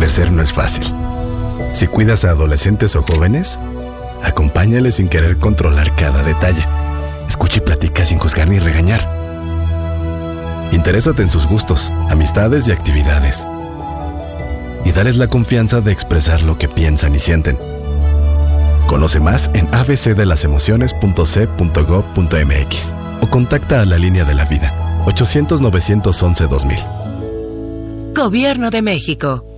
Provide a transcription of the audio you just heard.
crecer no es fácil. Si cuidas a adolescentes o jóvenes, acompáñales sin querer controlar cada detalle. Escucha y platica sin juzgar ni regañar. Interésate en sus gustos, amistades y actividades. Y dales la confianza de expresar lo que piensan y sienten. Conoce más en abcdelasemociones.c.gov.mx o contacta a la Línea de la Vida, 800-911-2000. Gobierno de México.